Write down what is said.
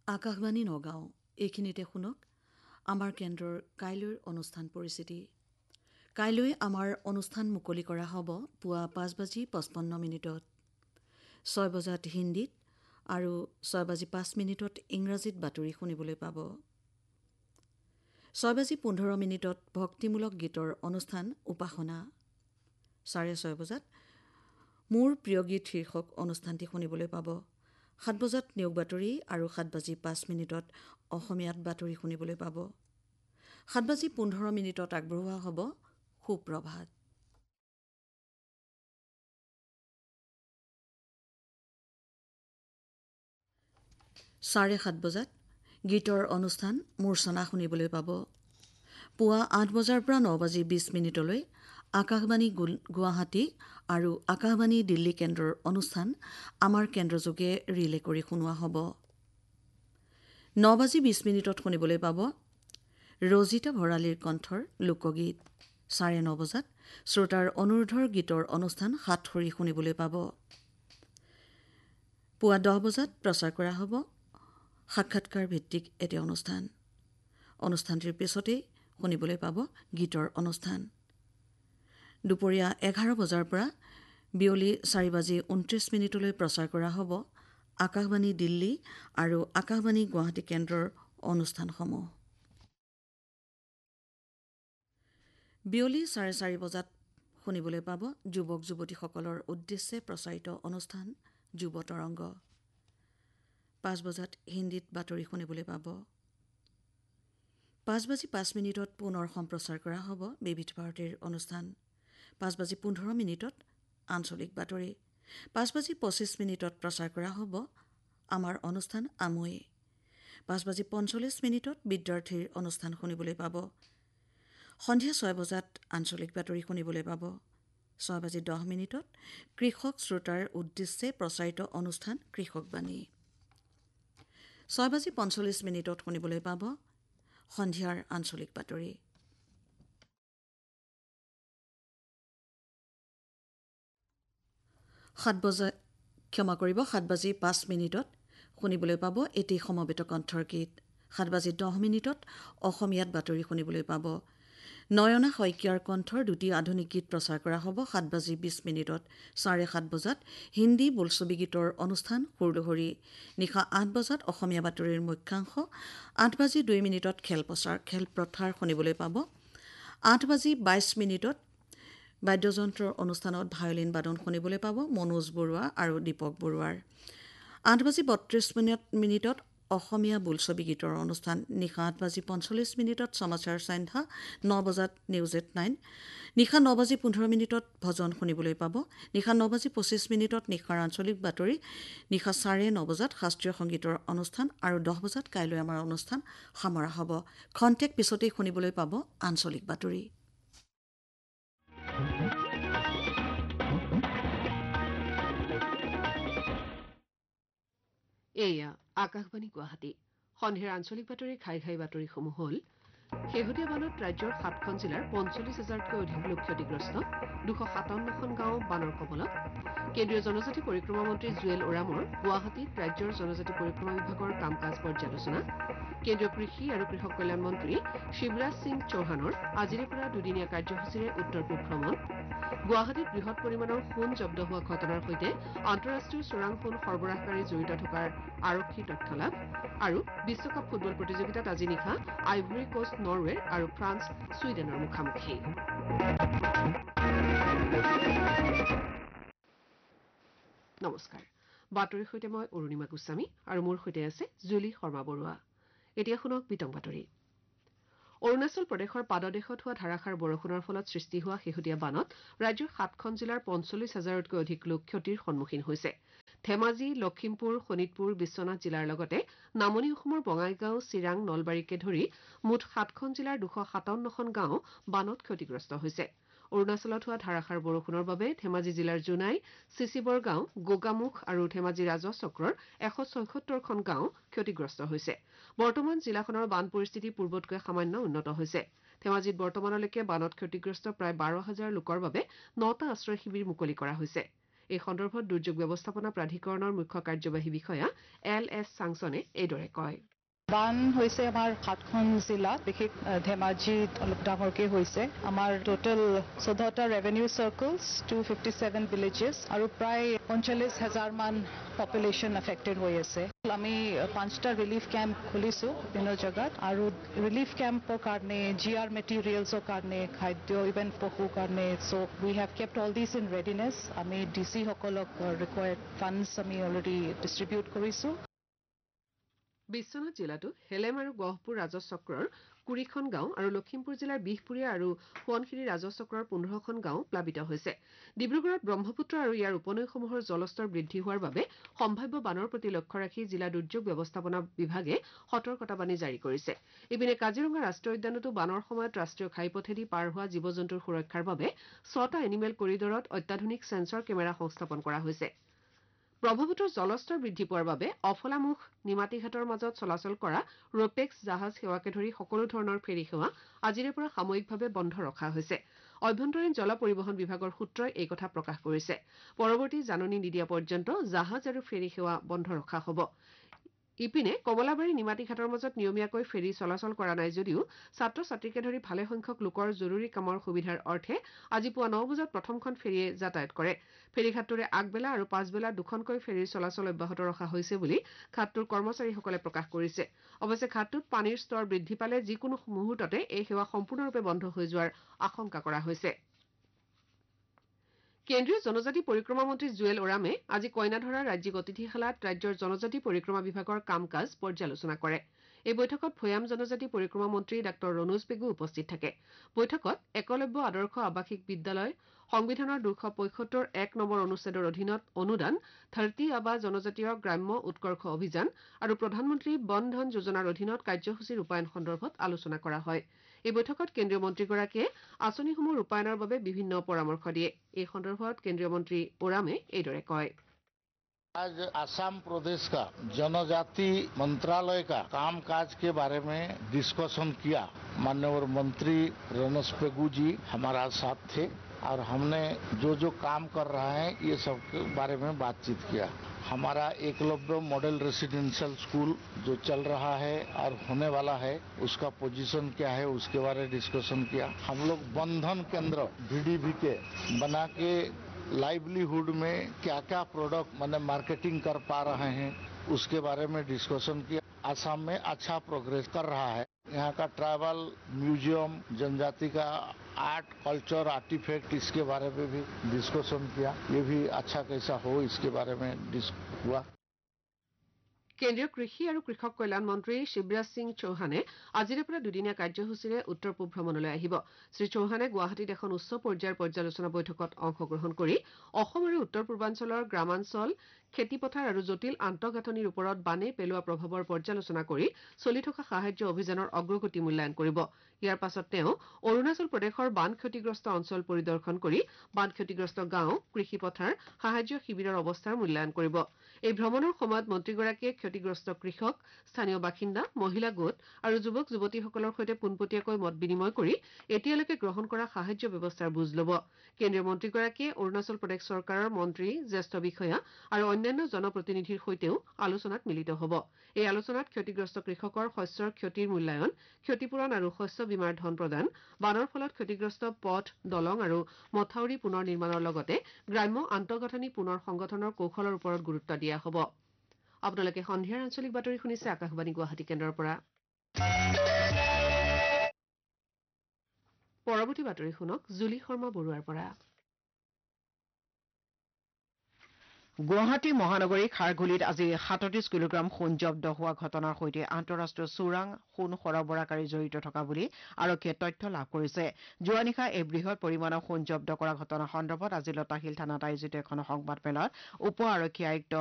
আকাশবাণী নগাঁও এইখিনিতে শুনক আমাৰ কেন্দ্ৰৰ কাইলৈৰ অনুষ্ঠান পৰিচিতি। কাইলৈ আমাৰ অনুষ্ঠান মুকলি কৰা হ'ব পুৱা 5:55 6 বজাত হিন্দীত আৰু 6:05 ইংৰাজীত বাতৰি শুনিবলৈ পাব। 6:15 ভক্তিমূলক গীতৰ অনুষ্ঠান উপাসনা। 6:30 বজাত মোৰ প্ৰিয় গীত শীৰ্ষক অনুষ্ঠানটি শুনিবলৈ পাব। 7 বজাত নিয়োগ বাতৰি আৰু 7:05 অসমীয়াত বাতৰি শুনিবলৈ পাব। 7:15 আগবঢ়োৱা হ'ব সুপ্ৰভাত। 7:30 বজাত গীতৰ অনুষ্ঠান মূৰ্ছনা শুনিবলৈ পাব। পুৱা 8 বজাৰ পৰা 9:20 আকাশবাণী গুৱাহাটী আৰু আকাশবাণী দিল্লী কেন্দ্ৰৰ অনুষ্ঠান আমাৰ কেন্দ্ৰযোগে ৰিলে কৰি শুনোৱা হ'ব। 9:20 শুনিবলৈ পাব ৰজিতা ভৰালীৰ কণ্ঠৰ লোকগীত। 9:30 বজাত শ্ৰোতাৰ অনুৰোধৰ গীতৰ অনুষ্ঠান সাতসৰী শুনিবলৈ পাব। পুৱা 10 বজাত প্ৰচাৰ কৰা হ'ব সাক্ষাৎকাৰ ভিত্তিক এটি অনুষ্ঠান। অনুষ্ঠানটিৰ পিছতেই শুনিবলৈ পাব গীতৰ অনুষ্ঠান। দুপৰীয়া 11 বজাৰ পৰা বিয়লি 4:29 প্ৰচাৰ কৰা হ'ব আকাশবাণী দিল্লী আৰু আকাশবাণী গুৱাহাটী কেন্দ্ৰৰ অনুষ্ঠানসমূহ। বিয়লি 4:30 বজাত শুনিবলৈ পাব যুৱক যুৱতীসকলৰ উদ্দেশ্যে প্ৰচাৰিত অনুষ্ঠান যুৱ তৰংগ। 5 বজাত হিন্দীত বাতৰি শুনিবলৈ পাব। 5:05 পুনৰ সম্প্ৰচাৰ কৰা হ'ব বিবিধ ভাৰতীৰ অনুষ্ঠান। 5:15 আঞ্চলিক বাতৰি। 5:25 প্ৰচাৰ কৰা হ'ব আমাৰ অনুষ্ঠান আমৈ। 5:45 বিদ্যাৰ্থীৰ অনুষ্ঠান শুনিবলৈ পাব। সন্ধিয়া 6 বজাত আঞ্চলিক বাতৰি শুনিবলৈ পাব। 6:10 কৃষক শ্ৰোতাৰ উদ্দেশ্যে প্ৰচাৰিত অনুষ্ঠান কৃষকবাণী। 6:45 শুনিবলৈ পাব সন্ধিয়াৰ আঞ্চলিক বাতৰি। 7:05 শুনিবলৈ পাব এটি সমবেত কণ্ঠৰ গীত। 7:10 অসমীয়াত বাতৰি শুনিবলৈ পাব। নয়না শইকীয়াৰ কণ্ঠৰ দুটি আধুনিক গীত প্ৰচাৰ কৰা হ'ব 7:20। 7:30 বজাত হিন্দী বোলছবি গীতৰ অনুষ্ঠান সুৰলহৰী। নিশা 8 বজাত অসমীয়া বাতৰিৰ মুখ্যাংশ। 8:02 খেলপথাৰ শুনিবলৈ পাব। 8:22 বাদ্যযন্ত্ৰৰ অনুষ্ঠানত ভায়লিন বাদন শুনিবলৈ পাব মনোজ বৰুৱা আৰু দীপক বৰুৱাৰ। 8:32 অসমীয়া বোলছবি গীতৰ অনুষ্ঠান। নিশা 8:45 সমাচাৰ সন্ধ্যা। 9 বজাত নিউজ এট 9। নিশা 9:15 ভজন শুনিবলৈ পাব। নিশা 9:25 নিশাৰ আঞ্চলিক বাতৰি। নিশা 9:30 বজাত শাস্ত্ৰীয় সংগীতৰ অনুষ্ঠান আৰু 10 বজাত কাইলৈ আমাৰ অনুষ্ঠান সামৰা হ'ব। খন্তেক পিছতেই শুনিবলৈ পাব আঞ্চলিক বাতৰি। এয়া আকাশবাণী গুৱাহাটী। সন্ধিয়াৰ আঞ্চলিক বাতৰিৰ ঘাই ঘাই বাতৰিসমূহ হ'ল শেহতীয়া বানত ৰাজ্যৰ 7খন জিলাৰ 45,000তকৈ অধিক লোক ক্ষতিগ্ৰস্ত। 257খন গাঁও বানৰ কবলত। কেন্দ্ৰীয় জনজাতি পৰিক্ৰমা মন্ত্ৰী জুৱেল ওৰামৰ গুৱাহাটীত ৰাজ্যৰ জনজাতি পৰিক্ৰমা বিভাগৰ কাম কাজ পৰ্যালোচনা। কেন্দ্ৰীয় কৃষি আৰু কৃষক কল্যাণ মন্ত্ৰী শিৱৰাজ সিং চৌহানৰ আজিৰে পৰা দুদিনীয়া কাৰ্যসূচীৰে উত্তৰ পূব ভ্ৰমণ। গুৱাহাটীত বৃহৎ পৰিমাণৰ সোণ জব্দ হোৱা ঘটনাৰ সৈতে আন্তঃৰাষ্ট্ৰীয় চোৰাং সোণ সৰবৰাহকাৰী জড়িত থকাৰ আৰক্ষীৰ তথ্য লাভ। আৰু বিশ্বকাপ ফুটবল প্ৰতিযোগিতাত আজি নিশা আইভৰী কোষ্ট নৰৱে আৰু ফ্ৰান্স ছুইডেনৰ মুখামুখি। নমস্কাৰ। বাতৰিৰ সৈতে মই অৰুণিমা গোস্বামী আৰু মোৰ সৈতে আছে জুলি শৰ্মা বৰুৱা। এতিয়া শুনক বিতং বাতৰি। অৰুণাচল প্ৰদেশৰ পাদদেশত হোৱা ধাৰাসাৰ বৰষুণৰ ফলত সৃষ্টি হোৱা শেহতীয়া বানত ৰাজ্যৰ 7খন জিলাৰ 45,000তকৈ অধিক লোক ক্ষতিৰ সন্মুখীন হৈছে। ধেমাজি, লখিমপুৰ, শোণিতপুৰ, বিশ্বনাথ জিলাৰ লগতে নামনি অসমৰ বঙাইগাঁও, চিৰাং, নলবাৰীকে ধৰি মুঠ 7খন জিলাৰ 257খন গাঁও বানত ক্ষতিগ্ৰস্ত হৈছে। অৰুণাচলত হোৱা ধাৰাসাৰ বৰষুণৰ বাবে ধেমাজি জিলাৰ জোনাই, চিচিবৰ গাঁও, গোগামুখ আৰু ধেমাজি ৰাজহ চক্ৰৰ 176খন গাঁও ক্ষতিগ্ৰস্ত হৈছে। বৰ্তমান জিলাখনৰ বান পৰিস্থিতি পূৰ্বতকৈ সামান্য উন্নত হৈছে। ধেমাজিত বৰ্তমানলৈকে বানত ক্ষতিগ্ৰস্ত প্ৰায় 12,000 লোকৰ বাবে 9টা আশ্ৰয় শিবিৰ মুকলি কৰা হৈছে। এই সন্দৰ্ভত দুৰ্যোগ ব্যৱস্থাপনা প্ৰাধিকৰণৰ মুখ্য কাৰ্যবাহী বিষয়া LS চাংছনে এইদৰে কয়। বান হৈছে আমাৰ 7খন জিলাত, বিশেষ ধেমাজিত অলপ ডাঙৰকৈ হৈছে। আমাৰ টোটেল 14টা ৰেভিনিউ চাৰ্কলছ, 257 ভিলেজেছ আৰু প্ৰায় 45,000 মান পপুলেশ্যন এফেক্টেড হৈ আছে। আমি 5টা ৰিলিফ কেম্প খুলিছোঁ বিভিন্ন জেগাত, আৰু ৰিলিফ কেম্পৰ কাৰণে GR মেটেৰিয়েলছৰ কাৰণে, খাদ্য, ইভেন পশুৰ কাৰণে। চ' উই have kept all this in readiness. আমি DC সকলক ৰিকোয়াৰ্ড ফাণ্ডছ আমি অলৰেডি ডিষ্ট্ৰিবিউট কৰিছোঁ। বিশ্বনাথ জিলাতো হেলেম আৰু গহপুৰ ৰাজচক্ৰৰ 20খন গাঁও আৰু লখিমপুৰ জিলাৰ বিহপুৰীয়া আৰু সোৱণশিৰি ৰাজচক্ৰৰ 15খন গাঁও প্লাবিত হৈছে। ডিব্ৰুগড়ত ব্ৰহ্মপুত্ৰ আৰু ইয়াৰ উপনৈসমূহৰ জলস্তৰ বৃদ্ধি হোৱাৰ বাবে সম্ভাৱ্য বানৰ প্ৰতি লক্ষ্য ৰাখি জিলা দুৰ্যোগ ব্যৱস্থাপনা বিভাগে সতৰ্কতাবাণী জাৰি কৰিছে। ইপিনে কাজিৰঙা ৰাষ্ট্ৰীয় উদ্যানতো বানৰ সময়ত ৰাষ্ট্ৰীয় ঘাইপথেদি পাৰ হোৱা জীৱ-জন্তুৰ সুৰক্ষাৰ বাবে 6টা এনিমেল কৰিডৰত অত্যাধুনিক ছেন্সৰ কেমেৰা সংস্থাপন কৰা হৈছে। ব্ৰহ্মপুত্ৰৰ জলস্তৰ বৃদ্ধি পোৱাৰ বাবে অফলামুখ নিমাতীঘাটৰ মাজত চলাচল কৰা ৰপেক্স জাহাজ সেৱাকে ধৰি সকলো ধৰণৰ ফেৰী সেৱা আজিৰে পৰা সাময়িকভাৱে বন্ধ ৰখা হৈছে। অভ্যন্তৰীণ জল পৰিবহণ বিভাগৰ সূত্ৰই এই কথা প্ৰকাশ কৰিছে। পৰৱৰ্তী জাননী নিদিয়া পৰ্যন্ত জাহাজ আৰু ফেৰী সেৱা বন্ধ ৰখা হ'ব। ইপিনে কমলাবাৰী নিমাতীঘাটৰ মাজত নিয়মীয়াকৈ ফেৰী চলাচল কৰা নাই যদিও ছাত্ৰ-ছাত্ৰীকে ধৰি ভালেসংখ্যক লোকৰ জৰুৰী কামৰ সুবিধাৰ অৰ্থে আজি পুৱা 9 বজাত প্ৰথমখন ফেৰীয়ে যাতায়াত কৰে। ফেৰীঘাটটোৰে আগবেলা আৰু পাছবেলা দুখনকৈ ফেৰীৰ চলাচল অব্যাহত ৰখা হৈছে বুলি ঘাটটোৰ কৰ্মচাৰীসকলে প্ৰকাশ কৰিছে। অৱশ্যে ঘাটটোত পানীৰ স্তৰ বৃদ্ধি পালে যিকোনো মুহূৰ্ততে এই সেৱা সম্পূৰ্ণৰূপে বন্ধ হৈ যোৱাৰ আশংকা কৰা হৈছে। কেন্দ্ৰীয় জনজাতি পৰিক্ৰমা মন্ত্ৰী জুৱেল ওৰামে আজি কইনাধৰা ৰাজ্যিক অতিথিশালাত ৰাজ্যৰ জনজাতি পৰিক্ৰমা বিভাগৰ কাম কাজ পৰ্যালোচনা কৰে। এই বৈঠকত ভৈয়াম জনজাতি পৰিক্ৰমা মন্ত্ৰী ডাঃ ৰণোজ পেগু উপস্থিত থাকে। বৈঠকত একলব্য আদৰ্শ আৱাসিক বিদ্যালয়, সংবিধানৰ 275(1) নম্বৰ অনুচ্ছেদৰ অধীনত অনুদান, ধৰতী আবা জনজাতীয় গ্ৰাম্য উৎকৰ্ষ অভিযান আৰু প্ৰধানমন্ত্ৰী বন ধন যোজনাৰ অধীনত কাৰ্যসূচী ৰূপায়ণ সন্দৰ্ভত আলোচনা কৰা হয়। এই বৈঠকত কেন্দ্ৰীয় মন্ত্ৰীগৰাকীয়ে আঁচনিসমূহ ৰূপায়ণৰ বাবে বিভিন্ন পৰামৰ্শ দিয়ে। এই সন্দৰ্ভত কেন্দ্ৰীয় মন্ত্ৰী ওৰামে এইদৰে কয়। आज असम प्रदेश का जनजाति मंत्रालय का काम काज के बारे में डिस्कशन किया। माननीय मंत्री रणोज पेगू जी हमारा साथ थे और हमने जो काम कर रहा है ये सब के बारे में बातचीत किया। हमारा एकलव्य मॉडल रेसिडेंशियल स्कूल जो चल रहा है और होने वाला है उसका पोजीशन क्या है उसके बारे में डिस्कशन किया। हम लोग बंधन केंद्र VDV के बना के लाइवलीहुड में क्या क्या प्रोडक्ट माने मार्केटिंग कर पा रहे हैं उसके बारे में डिस्कशन किया। असम में अच्छा प्रोग्रेस कर रहा है। यहाँ का ट्राइबल म्यूजियम, जनजाति का आर्ट कल्चर आर्टिफैक्ट इसके बारे में भी डिस्कशन किया। ये भी अच्छा कैसा हो इसके बारे में डिस्कस हुआ। কেন্দ্ৰীয় কৃষি আৰু কৃষক কল্যাণ মন্ত্ৰী শিৱৰাজ সিং চৌহানে আজিৰে পৰা দুদিনীয়া কাৰ্যসূচীৰে উত্তৰ পূব ভ্ৰমণলৈ আহিব। শ্ৰীচৌহানে গুৱাহাটীত এখন উচ্চ পৰ্যায়ৰ পৰ্যালোচনা বৈঠকত অংশগ্ৰহণ কৰি অসম আৰু উত্তৰ পূৰ্বাঞ্চলৰ গ্ৰামাঞ্চল, খেতিপথাৰ আৰু জটিল আন্তঃগাঁথনিৰ ওপৰত বানে পেলোৱা প্ৰভাৱৰ পৰ্যালোচনা কৰি চলি থকা সাহায্য অভিযানৰ অগ্ৰগতি মূল্যায়ন কৰিব। ইয়াৰ পাছত তেওঁ অৰুণাচল প্ৰদেশৰ বান ক্ষতিগ্ৰস্ত অঞ্চল পৰিদৰ্শন কৰি বান ক্ষতিগ্ৰস্ত গাঁও, কৃষিপথাৰ, সাহায্য শিবিৰৰ অৱস্থাৰ মূল্যায়ন কৰিব। এই ভ্ৰমণৰ সময়ত মন্ত্ৰীগৰাকীয়ে ক্ষতিগ্ৰস্ত কৃষক, স্থানীয় বাসিন্দা, মহিলা গোট আৰু যুৱক যুৱতীসকলৰ সৈতে পোনপটীয়াকৈ মত বিনিময় কৰি এতিয়ালৈকে গ্ৰহণ কৰা সাহায্য ব্যৱস্থাৰ বুজ ল'ব। কেন্দ্ৰীয় মন্ত্ৰীগৰাকীয়ে অৰুণাচল প্ৰদেশ চৰকাৰৰ মন্ত্ৰী, জ্যেষ্ঠ বিষয়া আৰু অন্যান্য জনপ্ৰতিনিধিৰ সৈতেও আলোচনাত মিলিত হ'ব। এই আলোচনাত ক্ষতিগ্ৰস্ত কৃষকৰ শস্যৰ ক্ষতিৰ মূল্যায়ন, ক্ষতিপূৰণ আৰু শস্য বীমাৰ ধন প্ৰদান, বানৰ ফলত ক্ষতিগ্ৰস্ত পথ, দলং আৰু মথাউৰি পুনৰ নিৰ্মাণৰ লগতে গ্ৰাম্য আন্তঃগাঁথনি পুনৰ সংগঠনৰ কৌশলৰ ওপৰত গুৰুত্ব দিয়া হ'ব। আপোনালোকে সন্ধিয়াৰ আঞ্চলিক বাতৰি শুনিছে আকাশবাণী গুৱাহাটী কেন্দ্ৰৰ পৰা। পৰৱৰ্তী বাতৰি শুনক জুলি শৰ্মা বৰুৱাৰ পৰা। গুৱাহাটী মহানগৰী খাৰঘুলিত আজি 37 কিলোগ্ৰাম সোণ জব্দ হোৱা ঘটনাৰ সৈতে আন্তঃৰাষ্ট্ৰীয় চোৰাং সোণ সৰবৰাহকাৰী জড়িত থকা বুলি আৰক্ষীয়ে তথ্য লাভ কৰিছে। যোৱা নিশা এই বৃহৎ পৰিমাণৰ সোণ জব্দ কৰা ঘটনা সন্দৰ্ভত আজি লতাশিল থানাত আয়োজিত এখন সংবাদমেলত উপ আৰক্ষী আয়ুক্ত